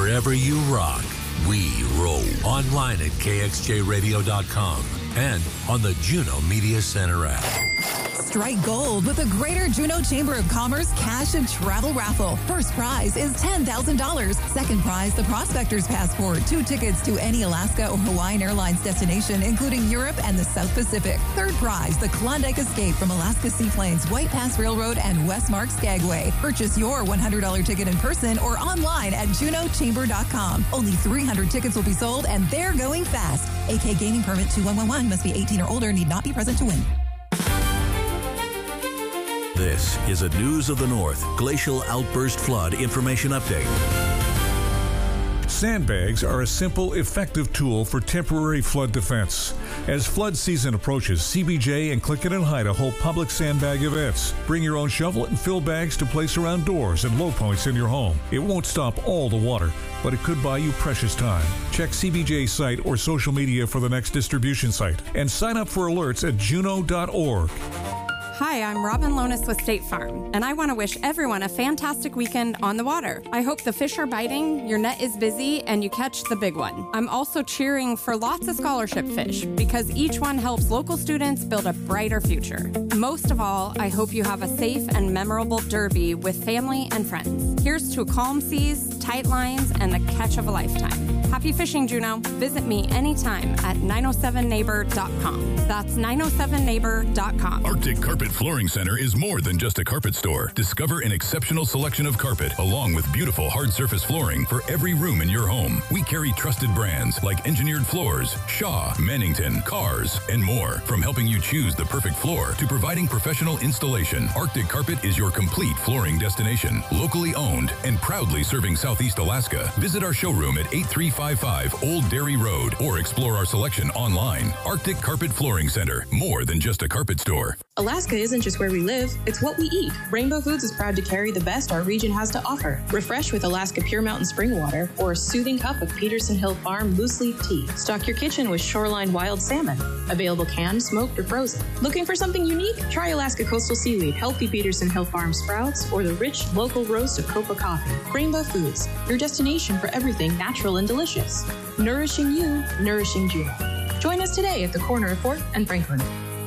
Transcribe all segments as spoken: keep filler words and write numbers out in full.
Wherever you rock, we roll. Online at K X J radio dot com and on the Juneau Media Center app. Strike gold with the Greater Juneau Chamber of Commerce Cash and Travel Raffle. First prize is ten thousand dollars. Second prize, the Prospector's Passport. Two tickets to any Alaska or Hawaiian Airlines destination, including Europe and the South Pacific. Third prize, the Klondike Escape from Alaska Seaplanes, White Pass Railroad, and Westmark Skagway. Purchase your one hundred dollars ticket in person or online at juneau chamber dot com. Only three hundred tickets will be sold, and they're going fast. A K Gaming Permit two one one one must be eighteen or older, need not be present to win. This is a News of the North Glacial Outburst Flood Information Update. Sandbags are a simple, effective tool for temporary flood defense. As flood season approaches, C B J and Click It and Hide hold public sandbag events. Bring your own shovel and fill bags to place around doors and low points in your home. It won't stop all the water, but it could buy you precious time. Check C B J's site or social media for the next distribution site and sign up for alerts at juneau dot org. Hi, I'm Robin Lonis with State Farm, and I want to wish everyone a fantastic weekend on the water. I hope the fish are biting, your net is busy, and you catch the big one. I'm also cheering for lots of scholarship fish, because each one helps local students build a brighter future. Most of all, I hope you have a safe and memorable derby with family and friends. Here's to calm seas, tight lines, and the catch of a lifetime. Happy fishing, Juneau. Visit me anytime at nine oh seven neighbor dot com. That's nine oh seven neighbor dot com. Arctic Carpet Flooring Center is more than just a carpet store. Discover an exceptional selection of carpet, along with beautiful hard surface flooring for every room in your home. We carry trusted brands like Engineered Floors, Shaw, Mannington, Cars, and more. From helping you choose the perfect floor to providing professional installation, Arctic Carpet is your complete flooring destination. Locally owned and proudly serving Southeast Alaska. Visit our showroom at eighty-three fifty-five Old Dairy Road or explore our selection online. Arctic Carpet Flooring Center, more than just a carpet store. Alaska isn't just where we live, it's what we eat. Rainbow Foods is proud to carry the best our region has to offer. Refresh with Alaska Pure Mountain Spring Water or a soothing cup of Peterson Hill Farm loose leaf tea. Stock your kitchen with Shoreline Wild Salmon. Available canned, smoked, or frozen. Looking for something unique? Try Alaska Coastal Seaweed, healthy Peterson Hill Farm sprouts, or the rich local roast of Copa Coffee. Rainbow Foods, your destination for everything natural and delicious. Nourishing you, nourishing Juneau. Join us today at the corner of fourth and Franklin.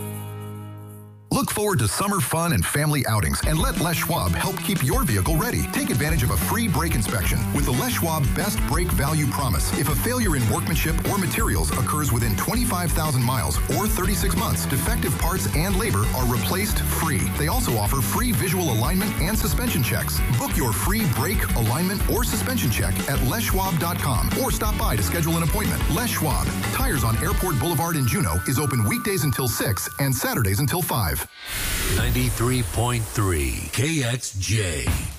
Look forward to summer fun and family outings and let Les Schwab help keep your vehicle ready. Take advantage of a free brake inspection with the Les Schwab Best Brake Value Promise. If a failure in workmanship or materials occurs within twenty-five thousand miles or thirty-six months, defective parts and labor are replaced free. They also offer free visual alignment and suspension checks. Book your free brake, alignment, or suspension check at les schwab dot com or stop by to schedule an appointment. Les Schwab, Tires on Airport Boulevard in Juneau, is open weekdays until six and Saturdays until five. ninety-three point three K X J.